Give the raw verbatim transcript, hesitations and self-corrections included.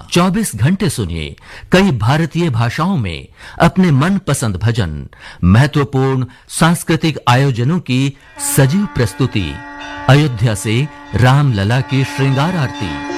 चौबीस घंटे सुनिए कई भारतीय भाषाओं में अपने मनपसंद भजन, महत्वपूर्ण सांस्कृतिक आयोजनों की सजीव प्रस्तुति, अयोध्या से रामलला की श्रृंगार आरती।